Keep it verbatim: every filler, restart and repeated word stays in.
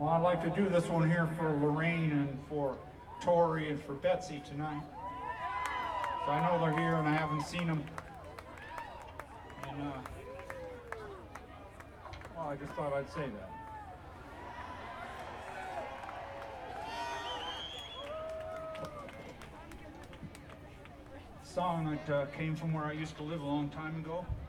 Well, I'd like to do this one here for Lorraine and for Tori and for Betsy tonight. So I know they're here and I haven't seen them. And, uh, well, I just thought I'd say that. Song that uh, came from where I used to live a long time ago.